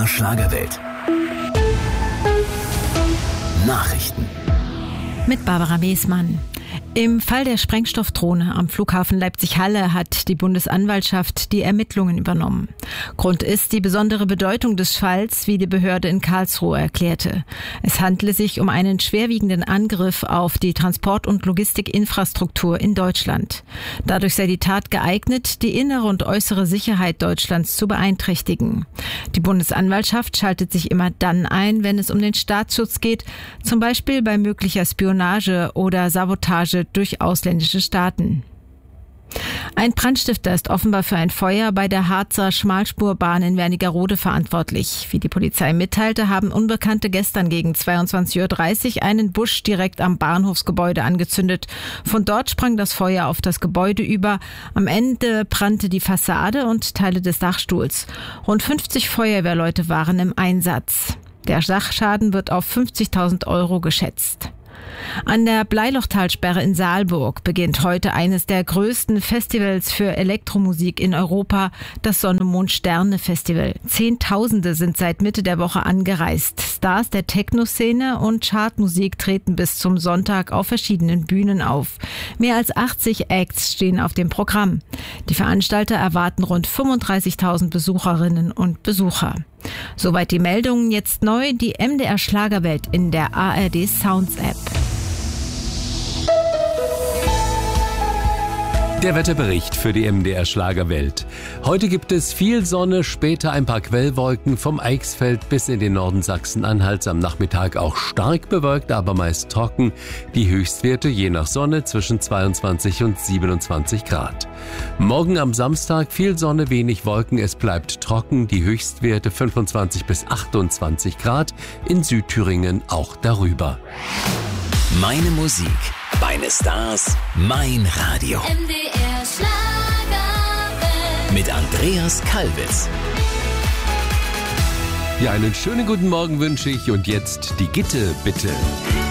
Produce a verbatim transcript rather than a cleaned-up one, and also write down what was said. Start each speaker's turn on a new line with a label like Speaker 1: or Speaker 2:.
Speaker 1: R Schlagerwelt. Nachrichten.
Speaker 2: Mit Barbara Meesmann. Im Fall der Sprengstoffdrohne am Flughafen Leipzig-Halle hat die Bundesanwaltschaft die Ermittlungen übernommen. Grund ist die besondere Bedeutung des Falls, wie die Behörde in Karlsruhe erklärte. Es handle sich um einen schwerwiegenden Angriff auf die Transport- und Logistikinfrastruktur in Deutschland. Dadurch sei die Tat geeignet, die innere und äußere Sicherheit Deutschlands zu beeinträchtigen. Die Bundesanwaltschaft schaltet sich immer dann ein, wenn es um den Staatsschutz geht, zum Beispiel bei möglicher Spionage oder Sabotage durch ausländische Staaten. Ein Brandstifter ist offenbar für ein Feuer bei der Harzer Schmalspurbahn in Wernigerode verantwortlich. Wie die Polizei mitteilte, haben Unbekannte gestern gegen zweiundzwanzig Uhr dreißig einen Busch direkt am Bahnhofsgebäude angezündet. Von dort sprang das Feuer auf das Gebäude über. Am Ende brannte die Fassade und Teile des Dachstuhls. Rund fünfzig Feuerwehrleute waren im Einsatz. Der Sachschaden wird auf fünfzigtausend Euro geschätzt. An der Bleilochtalsperre in Saalburg beginnt heute eines der größten Festivals für Elektromusik in Europa, das Sonne-Mond-Sterne-Festival. Zehntausende sind seit Mitte der Woche angereist. Stars der Techno-Szene und Chartmusik treten bis zum Sonntag auf verschiedenen Bühnen auf. Mehr als achtzig Acts stehen auf dem Programm. Die Veranstalter erwarten rund fünfunddreißigtausend Besucherinnen und Besucher. Soweit die Meldungen, jetzt neu die M D R Schlagerwelt in der A R D Sounds App.
Speaker 3: Der Wetterbericht für die M D R Schlagerwelt. Heute gibt es viel Sonne, später ein paar Quellwolken vom Eichsfeld bis in den Norden Sachsen-Anhalts. Am Nachmittag auch stark bewölkt, aber meist trocken. Die Höchstwerte je nach Sonne zwischen zweiundzwanzig und siebenundzwanzig Grad. Morgen am Samstag viel Sonne, wenig Wolken, es bleibt trocken. Die Höchstwerte fünfundzwanzig bis achtundzwanzig Grad, in Südthüringen auch darüber.
Speaker 1: Meine Musik, meine Stars, mein Radio.
Speaker 4: M D R Schlagerwelt.
Speaker 1: Mit Andreas Kalbitz.
Speaker 3: Ja, einen schönen guten Morgen wünsche ich und jetzt die Gitte, bitte.